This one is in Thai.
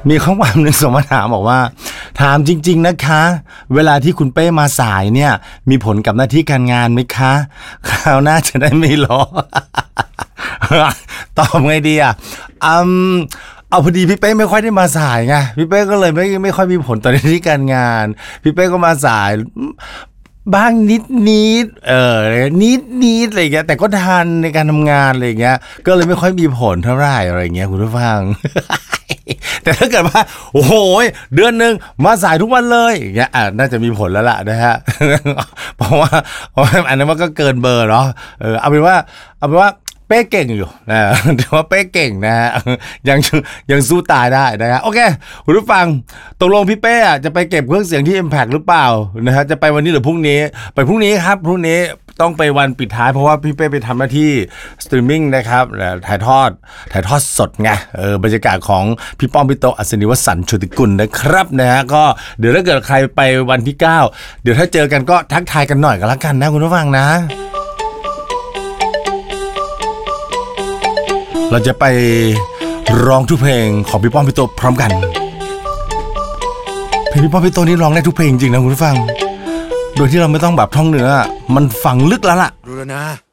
มีข้อความหนึ่งส่งมาถามบอกว่าถามจริงๆนะคะเวลาที่คุณเป้มาสายเนี่ยมีผลกับหน้าที่การงานไหมคะคราวหน้าจะได้ไม่รอ ตอบไงดีเอาพอดีพี่เป้ไม่ค่อยได้มาสายไงพี่เป้ก็เลยไม่ค่อยมีผลต่อหน้าที่การงานพี่เป้ก็มาสายบ้างนิดอะไรอย่างเงี้ยแต่ก็ทันในการทำงานอะไรอย่างเงี้ยก็เลยไม่ค่อยมีผลเท่าไหร่อะไรอย่างเงี้ยคุณผู้ฟัง แต่ถ้าเกิดว่าโอ้โหเดือนนึงมาสายทุกวันเลยอย่างเงี้ยน่าจะมีผลแล้วล่ะนะฮะ เพราะว่าอันนั้นมันก็เกินเบอร์เนาะเอาเป็นว่าเป้เก่งอยู่นะถือว่าเป้เก่งนะฮะยังสู้ตายได้นะฮะโอเคคุณผู้ฟังตกลงพี่เป้จะไปเก็บเครื่องเสียงที่ Impact หรือเปล่านะฮะจะไปวันนี้หรือพรุ่งนี้ไปพรุ่งนี้ครับพรุ่งนี้ต้องไปวันปิดท้ายเพราะว่าพี่เป้ไปทำหน้าที่สตรีมมิ่งนะครับถ่ายทอดสดไงบรรยากาศของพี่ป้อมพี่โตอัศนีวสันต์โชติกุลนะครับนะฮะก็เดี๋ยวถ้าเกิดใครไปวันที่9เดี๋ยวถ้าเจอกันก็ทักทายกันหน่อยก็แล้วกันนะคุณผู้ฟังนะเราจะไปร้องทุกเพลงของพี่ป้อมพี่โตพร้อมกันเพลงพี่ป้อมพี่โตนี่ร้องได้ทุกเพลงจริงนะคุณผู้ฟังโดยที่เราไม่ต้องแบบท่องเนื้อมันฝังลึกแล้วล่ะรู้แล้วนะ